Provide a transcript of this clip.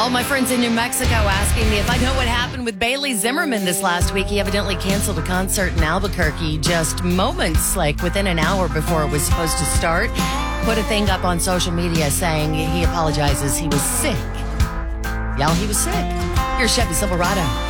All my friends in New Mexico asking me if I know what happened with Bailey Zimmerman this last week. He evidently canceled a concert in Albuquerque just moments, like within an hour before it was supposed to start. Put a thing up on social media saying he apologizes. He was sick. Y'all, he was sick. Here's Chevy Silverado.